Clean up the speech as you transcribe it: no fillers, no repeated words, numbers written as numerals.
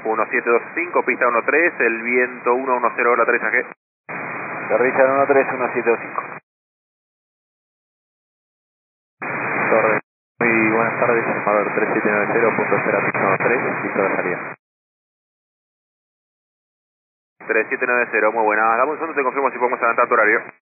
1725, pista 13, el viento 110, hora 3 AG. Richard 13, 1725. Torre, muy buenas tardes, Armador 3790.0 listo de salida. 3790, muy buena. Dame un segundo, te confirmo si podemos adelantar tu horario.